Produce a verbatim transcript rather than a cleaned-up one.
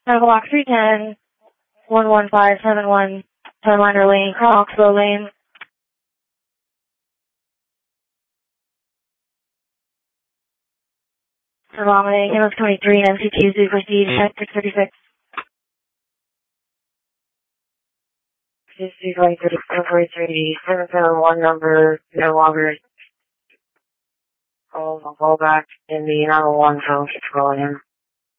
Block three ten, one one five seven one, Sunliner Lane, Croxville Lane. Vomiting, K M S twenty-three, M C two, Z proceed, six thirty-six. six forty-three, seven seven one number, no longer calls on callback in the nine one one phone, keeps calling him.